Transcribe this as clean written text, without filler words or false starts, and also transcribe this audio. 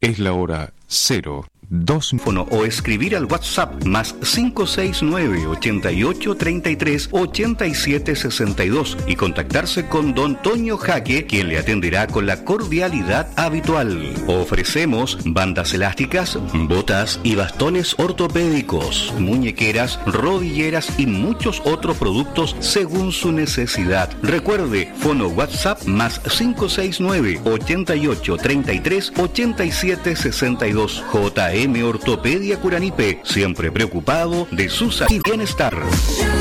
Es la hora 02. O escribir al WhatsApp más 569-8833-8762 y contactarse con don Toño Jaque, quien le atenderá con la cordialidad habitual. Ofrecemos bandas elásticas, botas y bastones ortopédicos, muñequeras, rodilleras y muchos otros productos según su necesidad. Recuerde, fono WhatsApp más 569-8833-8762. JM Ortopedia Curanipe, siempre preocupado de su salud y bienestar.